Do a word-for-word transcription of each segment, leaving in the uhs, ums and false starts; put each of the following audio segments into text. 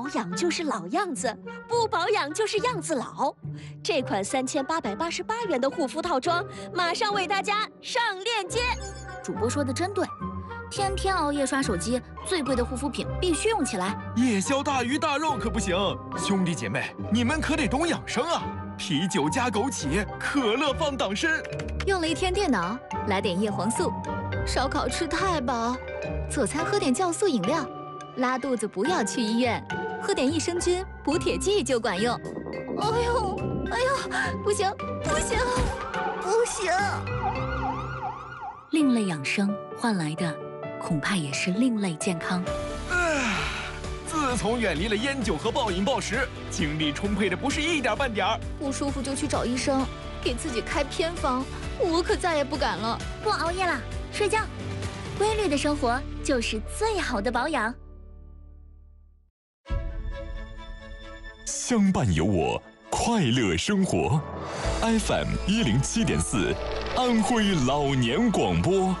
养就是老样子，不保养就是样子老。这款三千八百八十八元的护肤套装，马上为大家上链接。 主播说的真对，天天熬夜刷手机，最贵的护肤品必须用起来。 夜宵大鱼大肉可不行，兄弟姐妹，你们可得懂养生啊！啤酒加枸杞，可乐放党参。 用了一天电脑，来点叶黄素。烧烤吃太饱，佐餐喝点酵素饮料。拉肚子不要去医院，喝点益生菌补铁剂就管用。哎呦，哎呦，不行，不行，不行！另类养生换来的，恐怕也是另类健康。 唉，自从远离了烟酒和暴饮暴食，精力充沛的不是一点半点儿。 不舒服就去找医生，给自己开偏方，我可再也不敢了。 不熬夜了，睡觉，规律的生活就是最好的保养。 相伴有我，快乐生活。F M 一零七点四，安徽老年广播。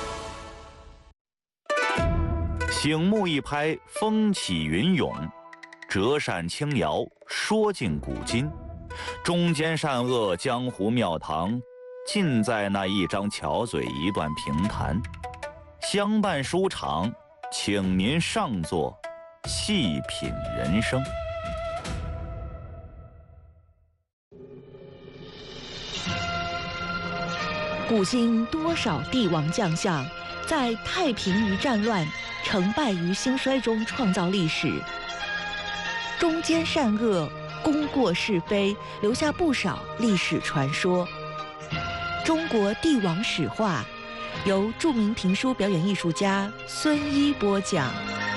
醒目一拍，风起云涌；折扇轻摇，说尽古今。中间善恶，江湖庙堂，尽在那一张巧嘴，一段评弹。相伴书场，请您上座，细品人生。 古今多少帝王将相，在太平于战乱、成败于兴衰中创造历史，中间善恶、功过是非，留下不少历史传说。中国帝王史话，由著名评书表演艺术家孙一播讲。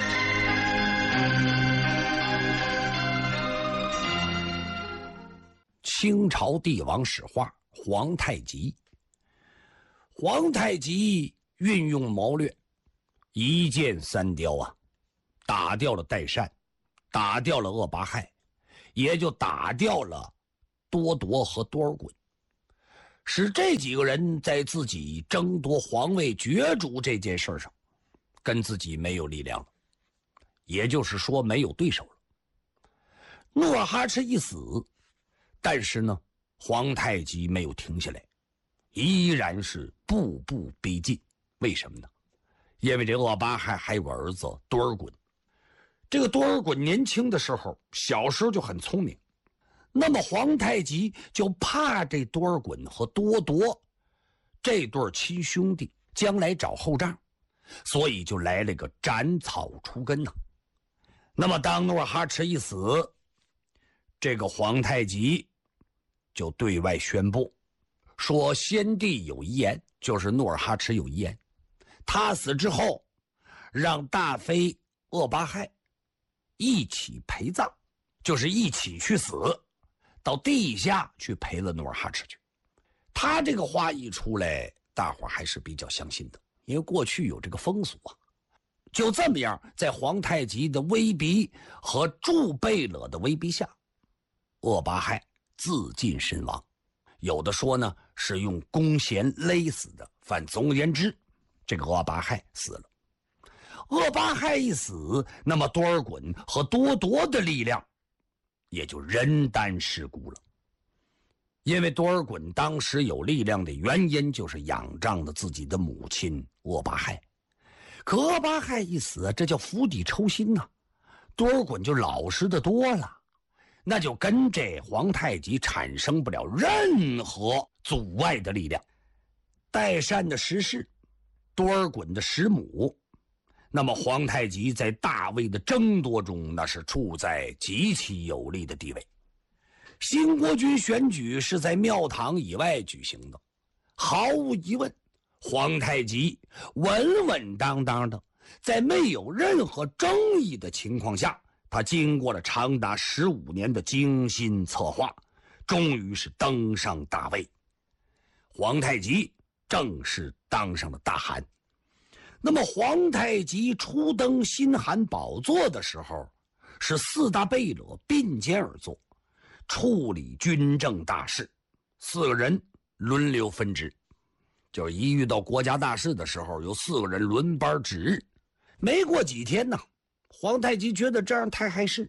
清朝帝王史话，皇太极。皇太极运用谋略，一箭三雕啊，打掉了代善，打掉了恶八害，也就打掉了多铎和多尔衮，使这几个人在自己争夺皇位角逐这件事上，跟自己没有力量了，也就是说没有对手了。努尔哈赤一死，但是呢，皇太极没有停下来，依然是步步逼近。为什么呢？因为这恶八害还有儿子多尔衮。这个多尔衮年轻的时候，小时候就很聪明，那么皇太极就怕这多尔衮和多铎这对亲兄弟将来找后账，所以就来了个斩草除根呐、啊。那么当努尔哈赤一死，这个皇太极就对外宣布说，先帝有遗言，就是努尔哈赤有遗言，他死之后让大妃恶八害一起陪葬，就是一起去死，到地下去陪了努尔哈赤去。他这个话一出来，大伙还是比较相信的，因为过去有这个风俗啊。就这么样，在皇太极的威逼和助贝勒的威逼下，恶八害自尽身亡。有的说呢是用弓弦勒死的，反总而言之，这个恶八害死了。恶八害一死，那么多尔衮和多铎的力量也就人单势孤了。因为多尔衮当时有力量的原因，就是仰仗了自己的母亲恶八害。可恶八害一死，这叫釜底抽薪呐、啊，多尔衮就老实的多了，那就跟这皇太极产生不了任何阻碍的力量。代善的实事，多尔衮的实母，那么皇太极在大魏的争夺中，那是处在极其有利的地位。新国君选举是在庙堂以外举行的，毫无疑问，皇太极稳稳当当的，在没有任何争议的情况下，他经过了长达十五年的精心策划，终于是登上大位。皇太极正式当上了大汗。那么皇太极初登新汗宝座的时候，是四大贝勒并肩而坐，处理军政大事，四个人轮流分职，就是一遇到国家大事的时候，有四个人轮班值日。没过几天呢，皇太极觉得这样太碍事，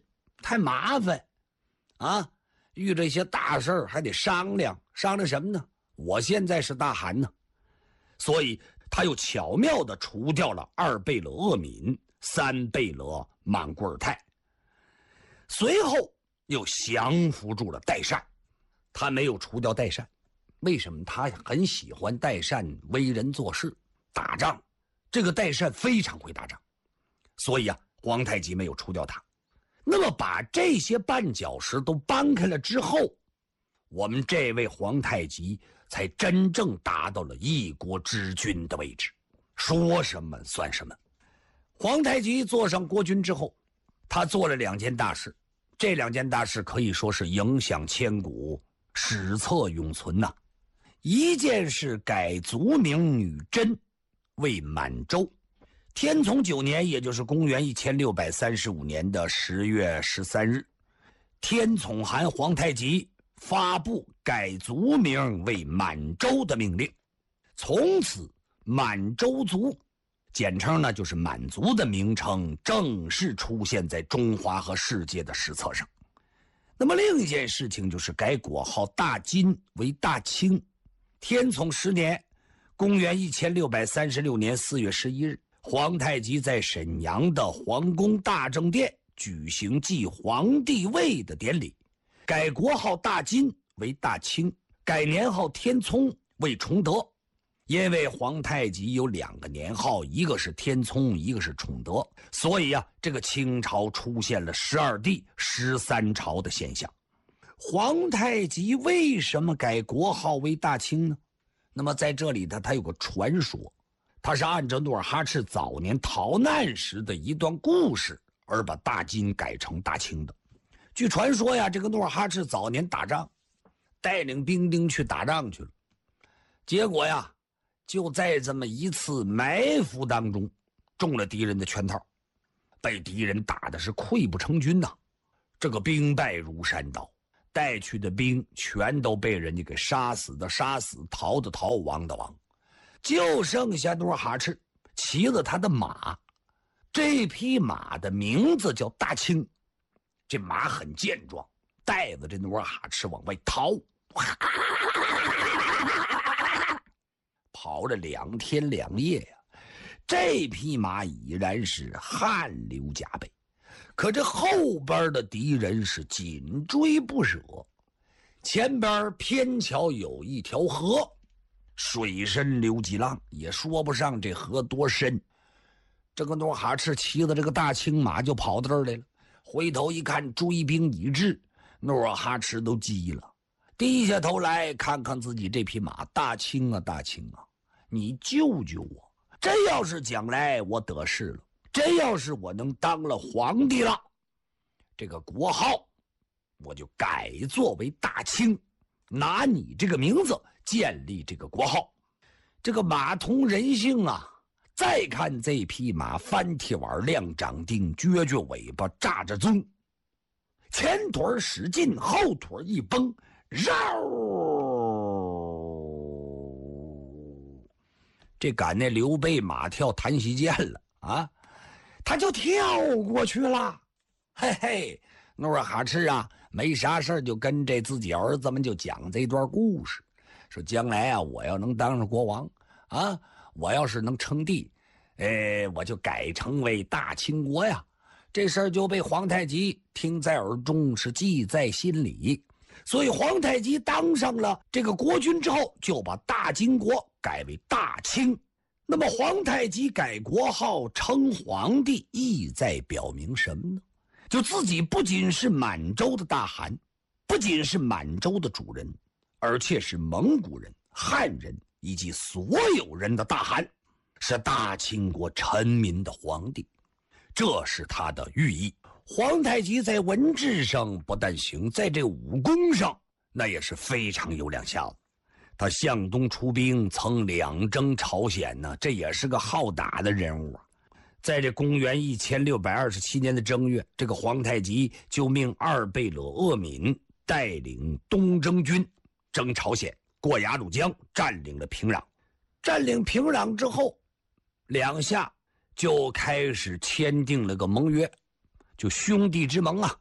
太麻烦啊！遇着一些大事儿还得商量，商量什么呢？我现在是大汗呢，所以他又巧妙地除掉了二贝勒鄂敏、三贝勒莽古尔泰，随后又降服住了代善。他没有除掉代善，为什么？他很喜欢代善为人做事、打仗，这个代善非常会打仗，所以啊，皇太极没有除掉他。那么把这些绊脚石都搬开了之后，我们这位皇太极才真正达到了一国之君的位置，说什么算什么。皇太极坐上国君之后，他做了两件大事，这两件大事可以说是影响千古，史册永存呐、啊。一件是改族名女真为满洲。天从九年，也就是公元一千六百三十五年的十月十三日，天从函皇太极发布改族名为满洲的命令，从此满洲族，简称呢就是满族的名称，正式出现在中华和世界的史册上。那么另一件事情就是改国号大金为大清。天从十年，公元一千六百三十六年四月十一日，皇太极在沈阳的皇宫大正殿举行继皇帝位的典礼，改国号大金为大清，改年号天聪为崇德。因为皇太极有两个年号，一个是天聪，一个是崇德，所以啊，这个清朝出现了十二帝十三朝的现象。皇太极为什么改国号为大清呢？那么在这里呢，他有个传说，他是按照努尔哈赤早年逃难时的一段故事而把大金改成大清的。据传说呀，这个努尔哈赤早年打仗，带领兵丁去打仗去了，结果呀，就在这么一次埋伏当中中了敌人的圈套，被敌人打的是溃不成军呐、啊，这个兵败如山倒，带去的兵全都被人家给杀死的杀死，逃的逃，亡的亡，就剩下努尔哈赤骑了他的马，这匹马的名字叫大清，这马很健壮，带着这努尔哈赤往外逃，跑了两天两夜呀、啊，这匹马已然是汗流浃背，可这后边的敌人是紧追不舍，前边偏巧有一条河，水深流急浪，也说不上这河多深。这个努尔哈赤骑的这个大青马就跑到这儿来了，回头一看追兵已至，努尔哈赤都急了，低下头来看看自己这匹马，大清啊大清啊，你救救我！真要是将来我得势了，真要是我能当了皇帝了，这个国号我就改作为大清，拿你这个名字建立这个国号。这个马通人性啊，再看这匹马，翻铁腕亮掌钉，撅撅尾巴，炸着鬃，前腿使劲，后腿一绷，绕，这赶那刘备马跳弹息剑了啊，他就跳过去了。嘿嘿，努尔哈赤啊，没啥事就跟这自己儿子们就讲这段故事，说将来啊，我要能当上国王啊，我要是能称帝，呃，我就改成为大清国呀。这事儿就被皇太极听在耳中，是记在心里。所以皇太极当上了这个国君之后，就把大金国改为大清。那么皇太极改国号称皇帝，意在表明什么呢？就自己不仅是满洲的大汗，不仅是满洲的主人，而且是蒙古人、汉人以及所有人的大汗，是大清国臣民的皇帝，这是他的寓意。皇太极在文治上不但行，在这武功上那也是非常有两下子。他向东出兵，曾两征朝鲜呢，这也是个好打的人物啊。在这公元一千六百二十七年的正月，这个皇太极就命二贝勒鄂敏带领东征军征朝鲜，过鸭绿江，占领了平壤。占领平壤之后，两下就开始签订了个盟约，就兄弟之盟啊，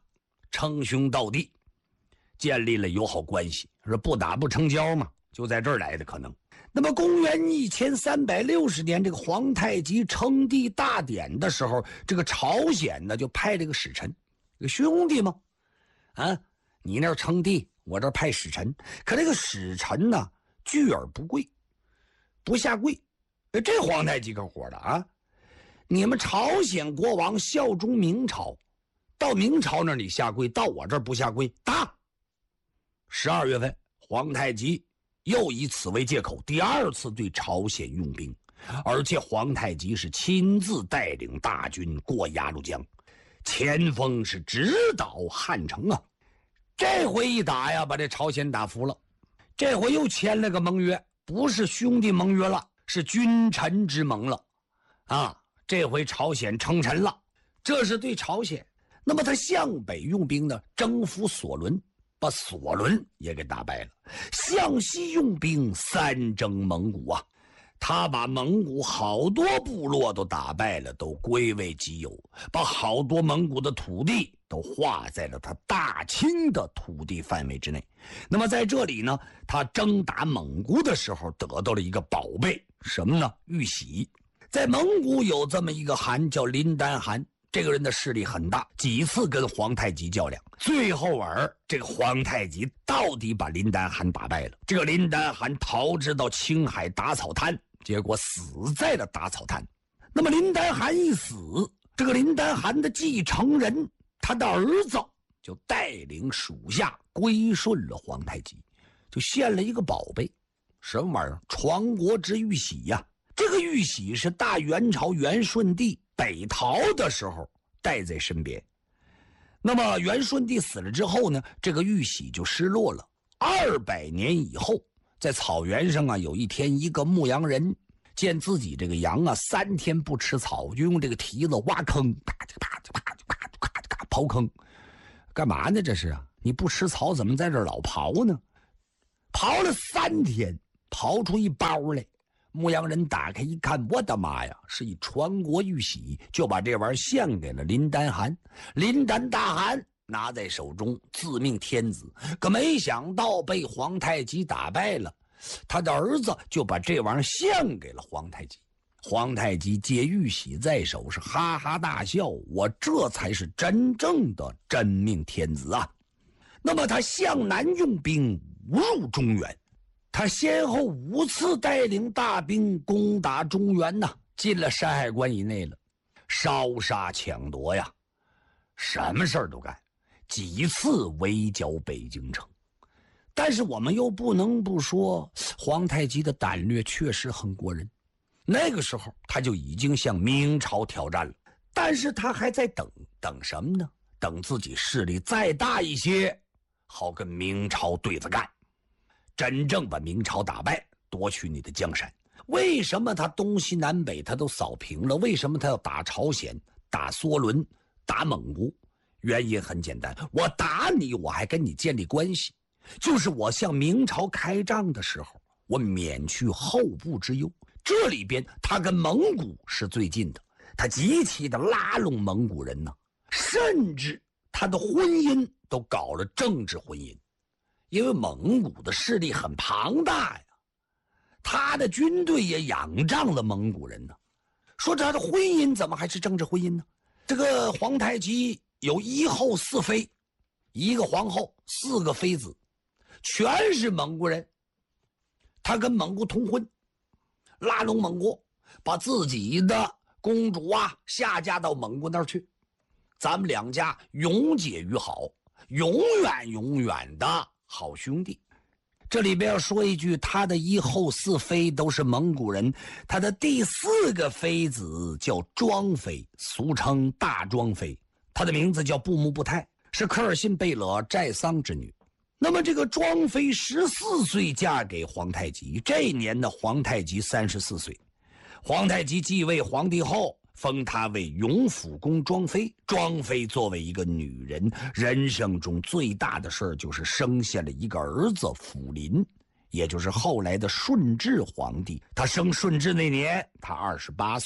称兄道弟，建立了友好关系，说不打不成交嘛，就在这儿来的可能。那么公元一千三百六十年，这个皇太极称帝大典的时候，这个朝鲜呢就派这个使臣，这个兄弟嘛，啊，你那儿称帝，我这儿派使臣，可这个使臣呢拒而不跪，不下跪。这皇太极可火了啊！你们朝鲜国王效忠明朝，到明朝那里下跪，到我这儿不下跪，打！十二月份，皇太极又以此为借口，第二次对朝鲜用兵，而且皇太极是亲自带领大军过鸭绿江，前锋是直捣汉城啊！这回一打呀，把这朝鲜打服了。这回又签了个盟约，不是兄弟盟约了，是君臣之盟了，啊！这回朝鲜称臣了，这是对朝鲜。那么他向北用兵呢，征服索伦，把索伦也给打败了；向西用兵，三征蒙古啊，他把蒙古好多部落都打败了，都归为己有，把好多蒙古的土地都划在了他大清的土地范围之内。那么在这里呢，他征打蒙古的时候得到了一个宝贝，什么呢？玉玺。在蒙古有这么一个汗叫林丹汗，这个人的势力很大，几次跟皇太极较量，最后儿这个皇太极到底把林丹汗打败了。这个林丹汗逃至到青海打草滩，结果死在了打草滩。那么林丹汗一死，这个林丹汗的继承人，他的儿子就带领属下归顺了皇太极，就献了一个宝贝，什么玩意儿？传国之玉玺呀、啊！这个玉玺是大元朝元顺帝北逃的时候带在身边。那么元顺帝死了之后呢，这个玉玺就失落了。二百年以后，在草原上啊，有一天一个牧羊人见自己这个羊啊三天不吃草，就用这个蹄子挖坑，啪就啪就啪就啪就啪就啪刨坑。干嘛呢？这是啊，你不吃草怎么在这儿老刨呢？刨了三天，刨出一包来。牧羊人打开一看，我的妈呀，是一传国玉玺，就把这玩意儿献给了林丹汗。林丹大汗拿在手中，自命天子，可没想到被皇太极打败了。他的儿子就把这玩意儿献给了皇太极。皇太极接玉玺在手，是哈哈大笑，我这才是真正的真命天子啊！那么他向南用兵，无入中原。他先后五次带领大兵攻打中原呐，进了山海关以内了，烧杀抢夺呀，什么事儿都干，几次围剿北京城。但是我们又不能不说，皇太极的胆略确实很过人。那个时候他就已经向明朝挑战了，但是他还在等等什么呢？等自己势力再大一些，好跟明朝对着干。真正把明朝打败，夺取你的江山。为什么他东西南北他都扫平了？为什么他要打朝鲜、打梭伦、打蒙古？原因很简单，我打你，我还跟你建立关系，就是我向明朝开仗的时候，我免去后顾之忧。这里边他跟蒙古是最近的，他极其的拉拢蒙古人呢，甚至他的婚姻都搞了政治婚姻。因为蒙古的势力很庞大呀，他的军队也仰仗了蒙古人呢。说他的婚姻怎么还是政治婚姻呢？这个皇太极有一后四妃，一个皇后，四个妃子，全是蒙古人。他跟蒙古通婚，拉拢蒙古，把自己的公主啊下嫁到蒙古那儿去，咱们两家永结于好，永远永远的好兄弟。这里边要说一句，他的一后四妃都是蒙古人，他的第四个妃子叫庄妃，俗称大庄妃，她的名字叫布木布泰，是科尔沁贝勒寨桑之女。那么这个庄妃十四岁嫁给皇太极，这一年的皇太极三十四岁。皇太极继位皇帝后，封她为永福宫庄妃。庄妃作为一个女人，人生中最大的事儿就是生下了一个儿子辅林，也就是后来的顺治皇帝。他生顺治那年，他二十八岁。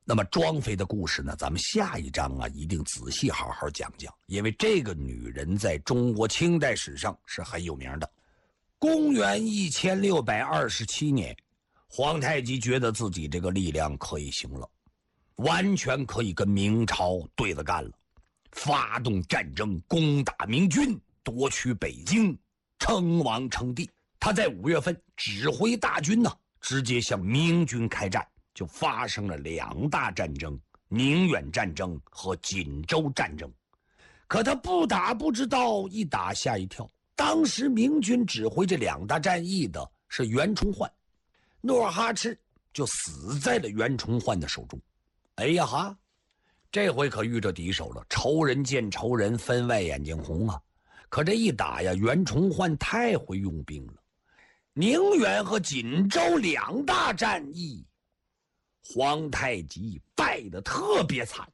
那么庄妃的故事呢，咱们下一章啊一定仔细好好讲讲，因为这个女人在中国清代史上是很有名的。公元一千六百二十七年，皇太极觉得自己这个力量可以行了，完全可以跟明朝对着干了，发动战争，攻打明军，夺取北京，称王称帝。他在五月份指挥大军呢，直接向明军开战，就发生了两大战争：宁远战争和锦州战争。可他不打不知道，一打吓一跳。当时明军指挥这两大战役的是袁崇焕，努尔哈赤就死在了袁崇焕的手中。哎呀哈，这回可遇着敌手了，仇人见仇人，分外眼睛红啊！可这一打呀，袁崇焕太会用兵了。宁远和锦州两大战役，皇太极败得特别惨，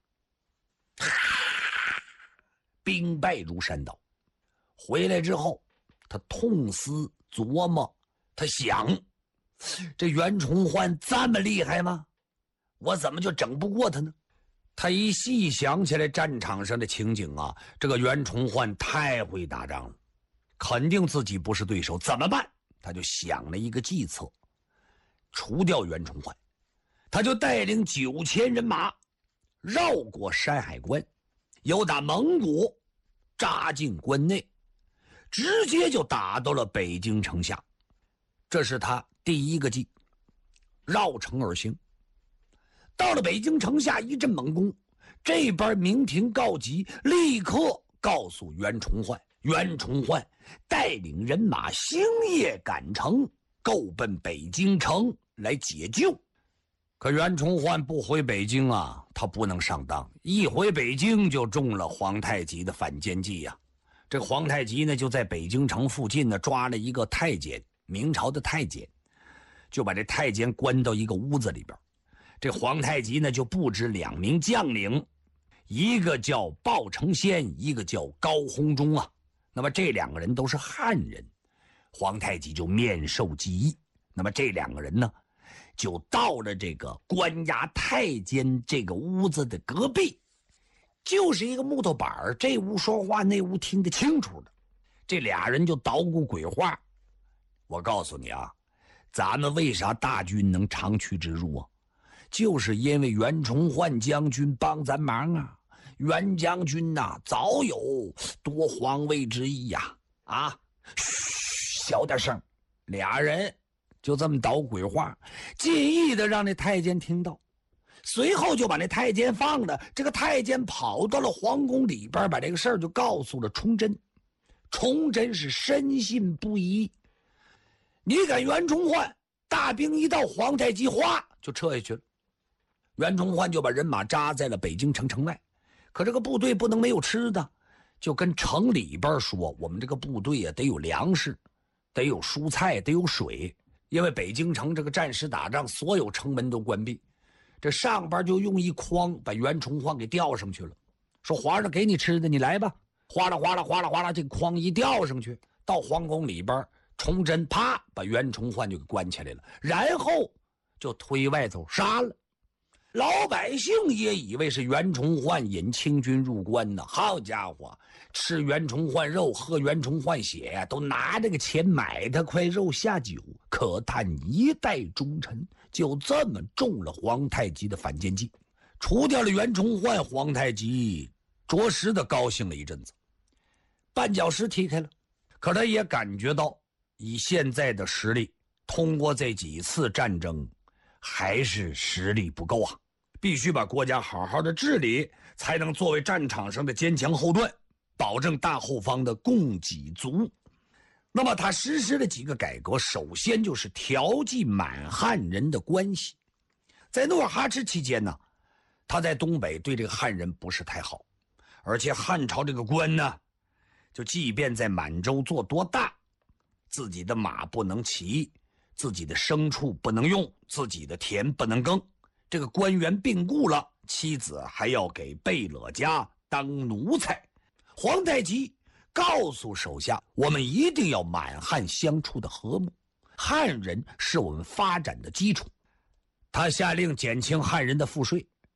兵败如山倒。回来之后，他痛思琢磨，他想，这袁崇焕这么厉害吗？我怎么就整不过他呢？他一细想起来战场上的情景啊，这个袁崇焕太会打仗了，肯定自己不是对手，怎么办？他就想了一个计策，除掉袁崇焕。他就带领九千人马绕过山海关，由打蒙古扎进关内，直接就打到了北京城下。这是他第一个计，绕城而行。到了北京城下一阵猛攻，这边明廷告急，立刻告诉袁崇焕，袁崇焕带领人马星夜赶城，够奔北京城来解救。可袁崇焕不回北京啊，他不能上当，一回北京就中了皇太极的反间计呀、啊。这皇太极呢，就在北京城附近呢抓了一个太监，明朝的太监，就把这太监关到一个屋子里边。这皇太极呢，就布置两名将领，一个叫鲍承先，一个叫高鸿忠啊。那么这两个人都是汉人，皇太极就面授机宜。那么这两个人呢，就到了这个关押太监这个屋子的隔壁，就是一个木头板，这屋说话，那屋听得清楚的。这俩人就捣鼓鬼话。我告诉你啊，咱们为啥大军能长驱直入啊？就是因为袁崇焕将军帮咱忙啊。袁将军呐、啊，早有夺皇位之意呀、啊！啊，嘘，小点声。俩人就这么捣鬼话，尽意的让那太监听到。随后就把那太监放了。这个太监跑到了皇宫里边，把这个事儿就告诉了崇祯。崇祯是深信不疑。你敢袁崇焕，大兵一到，皇太极哗就撤下去了。袁崇焕就把人马扎在了北京城城外。可这个部队不能没有吃的，就跟城里边说，我们这个部队啊得有粮食，得有蔬菜，得有水。因为北京城这个战时打仗，所有城门都关闭。这上边就用一筐把袁崇焕给吊上去了，说皇上给你吃的，你来吧。哗啦哗啦哗啦哗啦，这筐一吊上去，到皇宫里边，崇祯啪把袁崇焕就给关起来了，然后就推外头杀了。老百姓也以为是袁崇焕引清军入关呢，好家伙，吃袁崇焕肉，喝袁崇焕血呀、啊，都拿这个钱买他块肉下酒。可叹一代忠臣就这么中了皇太极的反间计，除掉了袁崇焕，皇太极着实的高兴了一阵子，绊脚石踢开了。可他也感觉到，以现在的实力，通过这几次战争，还是实力不够啊，必须把国家好好的治理，才能作为战场上的坚强后盾，保证大后方的供给足。那么他实施了几个改革，首先就是调剂满汉人的关系。在努尔哈赤期间呢，他在东北对这个汉人不是太好，而且汉朝这个官呢，就即便在满洲做多大，自己的马不能骑，自己的牲畜不能用，自己的田不能耕。这个官员病故了，妻子还要给贝勒家当奴才。皇太极告诉手下，我们一定要满汉相处的和睦，汉人是我们发展的基础。他下令减轻汉人的赋税，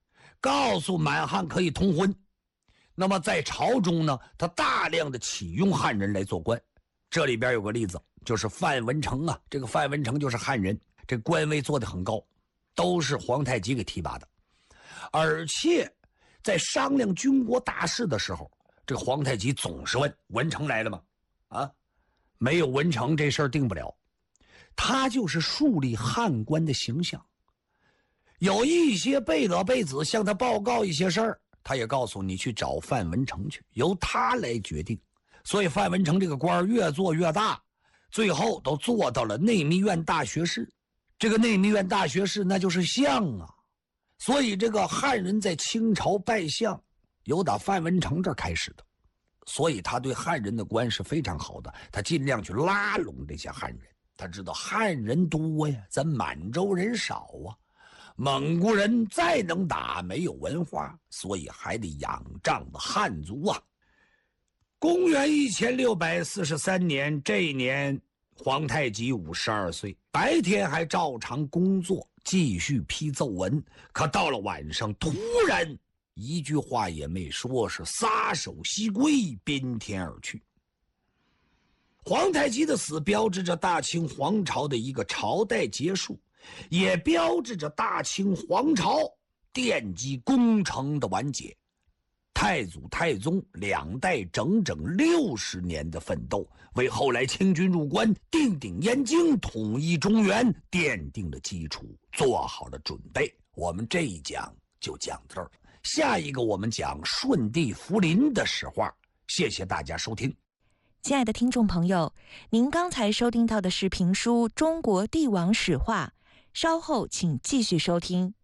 告诉满汉可以通婚。那么在朝中呢，他大量的启用汉人来做官。这里边有个例子，就是范文成啊，这个范文成就是汉人，这官位做得很高，都是皇太极给提拔的。而且在商量军国大事的时候，这个皇太极总是问文成来了吗？啊，没有文成这事儿定不了。他就是树立汉官的形象。有一些贝勒贝子向他报告一些事儿，他也告诉你去找范文成去，由他来决定。所以范文成这个官越做越大，最后都做到了内密院大学士。这个内密院大学士那就是相啊，所以这个汉人在清朝拜相由打范文成这儿开始的。所以他对汉人的官是非常好的，他尽量去拉拢这些汉人。他知道汉人多呀，咱满洲人少啊，蒙古人再能打没有文化，所以还得仰仗的汉族啊。公元一千六百四十三年，这一年皇太极五十二岁，白天还照常工作，继续批奏文。可到了晚上，突然一句话也没说，是撒手西归，宾天而去。皇太极的死标志着大清皇朝的一个朝代结束，也标志着大清皇朝奠基工程的完结。太祖太宗两代整整六十年的奋斗，为后来清军入关、定鼎燕京、统一中原奠定了基础，做好了准备。我们这一讲就讲这儿，下一个我们讲顺帝福临的史话。谢谢大家收听。 亲爱的听众朋友，您刚才收听到的是评书《中国帝王史话》，稍后请继续收听。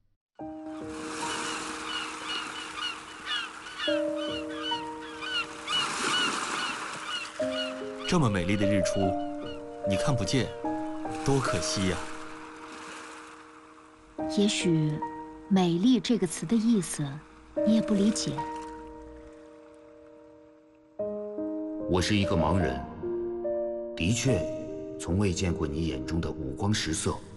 这么美丽的日出，你看不见，多可惜呀！ 也许“美丽”这个词的意思，你也不理解。 我是一个盲人，的确，从未见过你眼中的五光十色。